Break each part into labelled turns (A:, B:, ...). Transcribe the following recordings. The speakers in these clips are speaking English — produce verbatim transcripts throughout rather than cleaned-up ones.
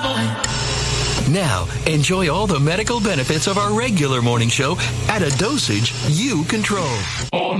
A: Now, enjoy all the medical benefits of our regular morning show at a dosage you control. On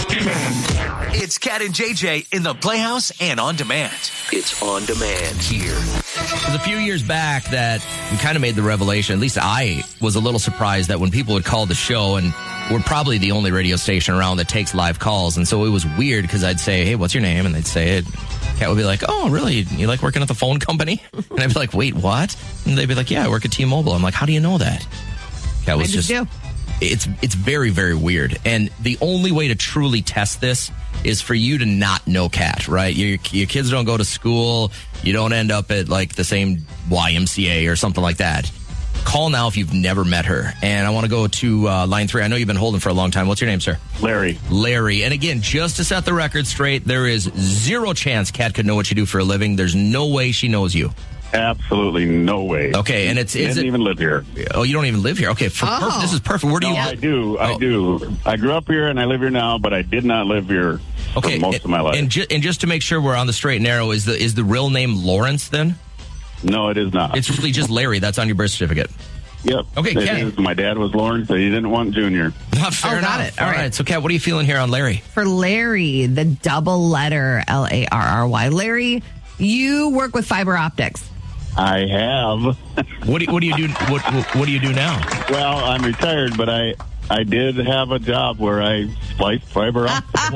A: demand. It's Cat and J J in the Playhouse and on demand. It's on demand here.
B: It was a few years back that we kind of made the revelation, at least I was a little surprised that when people would call the show, and we're probably the only radio station around that takes live calls, and so it was weird because I'd say, hey, what's your name? And they'd say it. Cat would be like, oh, really? You like working at the phone company? And I'd be like, wait, what? And they'd be like, yeah, I work at T-Mobile. I'm like, how do you know that? Cat was
C: I just,
B: just
C: do.
B: It's it's very, very weird. And the only way to truly test this is for you to not know Cat, right? Your, your kids don't go to school. You don't end up at like the same Y M C A or something like that. Call now if you've never met her. And I want to go to uh, line three. I know you've been holding for a long time. What's your name, sir?
D: Larry.
B: Larry. And again, just to set the record straight, there is zero chance Kat could know what you do for a living. There's no way she knows you.
D: Absolutely no way.
B: Okay, and it's...
D: I didn't
B: it,
D: even live here.
B: Oh, you don't even live here? Okay, for
C: Oh.
B: perf- this is perfect. Where do
D: No,
B: you...
D: I do. I
B: Oh.
D: do. I grew up here and I live here now, but I did not live here
B: Okay,
D: for most
B: and,
D: of my life.
B: And, ju- and just to make sure we're on the straight and narrow, is the is the real name Lawrence then?
D: No, it is not.
B: It's really just Larry. That's on your birth certificate.
D: Yep.
B: Okay,
D: It
B: Kat.
D: is. My dad was Lawrence, so he didn't want Junior.
B: Not fair
C: Oh, got
B: enough.
C: it. All
B: All
C: right.
B: right. So, Kat, what are you feeling here on Larry?
C: For Larry, the double letter L A R R Y. Larry, you work with fiber optics.
D: I have.
B: What do, what do you do? What, what what do you do now?
D: Well, I'm retired, but I I did have a job where I spliced fiber optics.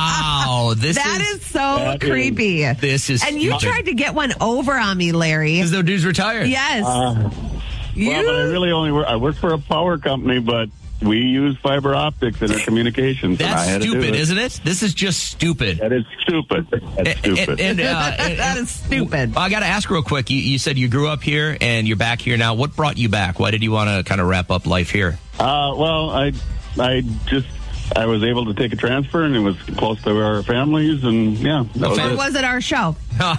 B: Wow, this
C: That
B: is,
C: is so
D: that is-
C: creepy.
B: this is
C: and you
B: stupid.
C: tried to get one over on me, Larry.
B: Because no dude's retired.
C: Yes.
D: Uh,
C: you,
D: Well, but I really only work. I work for a power company, but we use fiber optics in our communications. and I
B: That's
D: had to do
B: stupid,
D: it.
B: isn't it? This is just stupid.
D: That is stupid. That's
B: And-
D: stupid.
B: and, uh, and-
C: That is stupid.
B: Well, I got to ask real quick. You, you said you grew up here and you're back here now. What brought you back? Why did you want to kind of wrap up life here?
D: Uh, well, I, I just, I was able to take a transfer, and it was close to our families, and yeah. That was
B: Okay.
C: or
D: it.
C: was it our show?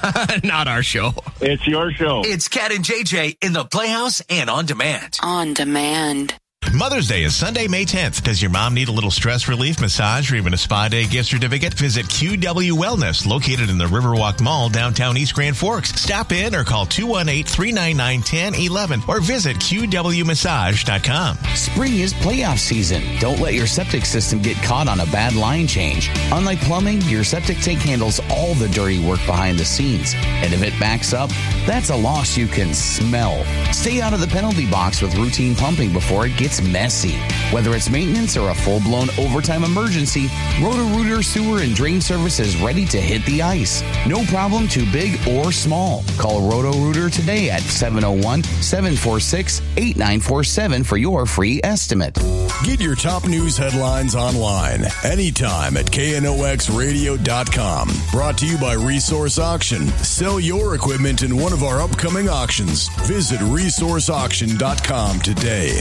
B: Not our show.
D: It's your show.
A: It's Cat and J J in the Playhouse and on demand.
E: On demand.
F: Mother's Day is Sunday, May tenth. Does your mom need a little stress relief, massage, or even a spa day gift certificate? Visit Q W Wellness, located in the Riverwalk Mall, downtown East Grand Forks. Stop in or call two one eight, three nine nine, one zero one one or visit Q W massage dot com.
G: Spring is playoff season. Don't let your septic system get caught on a bad line change. Unlike plumbing, your septic tank handles all the dirty work behind the scenes. And if it backs up, that's a loss you can smell. Stay out of the penalty box with routine pumping before it gets messy. Whether it's maintenance or a full-blown overtime emergency, Roto-Rooter Sewer and Drain Service is ready to hit the ice. No problem too big or small. Call Roto-Rooter today at seven oh one, seven four six, eight nine four seven for your free estimate.
H: Get your top news headlines online anytime at K N O X radio dot com. Brought to you by Resource Auction. Sell your equipment in one of our upcoming auctions. Visit resource auction dot com today.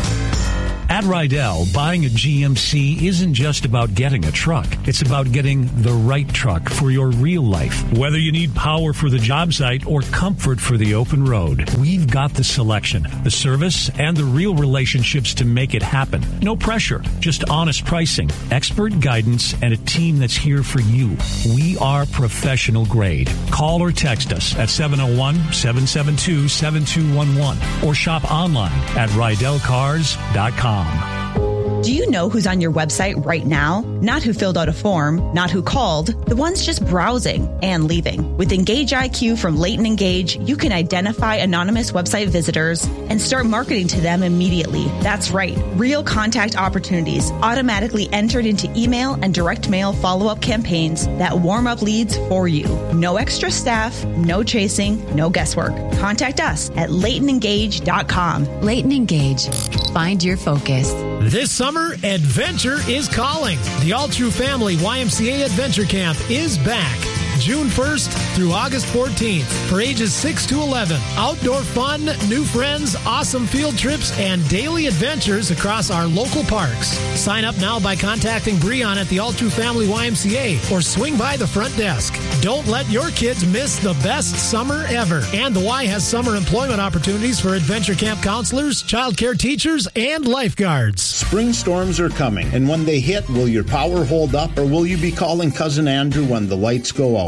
I: At Rydell, buying a G M C isn't just about getting a truck. It's about getting the right truck for your real life. Whether you need power for the job site or comfort for the open road, we've got the selection, the service, and the real relationships to make it happen. No pressure, just honest pricing, expert guidance, and a team that's here for you. We are professional grade. Call or text us at seven oh one, seven seven two, seven two one one or shop online at rydell cars dot com.
J: Do you know who's on your website right now? Not who filled out a form, not who called, the ones just browsing and leaving. With Engage I Q from Leighton Engage, you can identify anonymous website visitors and start marketing to them immediately. That's right. Real contact opportunities automatically entered into email and direct mail follow-up campaigns that warm up leads for you. No extra staff, no chasing, no guesswork. Contact us at leighton engage dot com.
E: Leighton Engage. Find your focus.
K: This summer, adventure is calling. The All True Family Y M C A Adventure Camp is back. June first through August fourteenth for ages six to eleven. Outdoor fun, new friends, awesome field trips, and daily adventures across our local parks. Sign up now by contacting Breon at the All True Family Y M C A or swing by the front desk. Don't let your kids miss the best summer ever. And the Y has summer employment opportunities for adventure camp counselors, child care teachers, and lifeguards.
L: Spring storms are coming, and when they hit, will your power hold up, or will you be calling Cousin Andrew when the lights go out?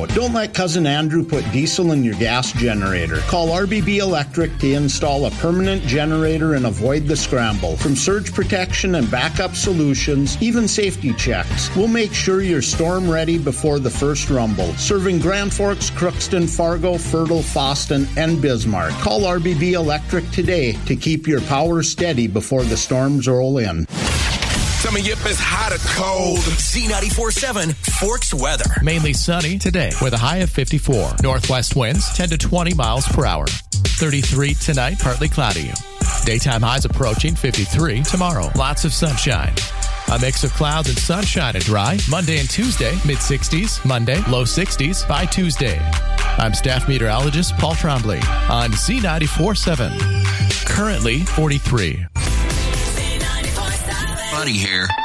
L: out. Don't let Cousin Andrew put diesel in your gas generator. Call R B B Electric to install a permanent generator and avoid the scramble. From surge protection and backup solutions, even safety checks, we'll make sure you're storm ready before the first rumble. Serving Grand Forks, Crookston, Fargo, Fertile, Foston, and Bismarck. Call R B B Electric today to keep your power steady before the storms roll in.
A: Tell me if it's hot or cold. Z ninety-four point seven Forks weather.
M: Mainly sunny today with a high of fifty-four. Northwest winds ten to twenty miles per hour. thirty-three tonight, partly cloudy. Daytime highs approaching fifty-three tomorrow. Lots of sunshine. A mix of clouds and sunshine and dry. Monday and Tuesday, mid-sixties. Monday, low sixties by Tuesday. I'm staff meteorologist Paul Trombley on Z ninety-four point seven. Currently forty-three.
A: Buddy here.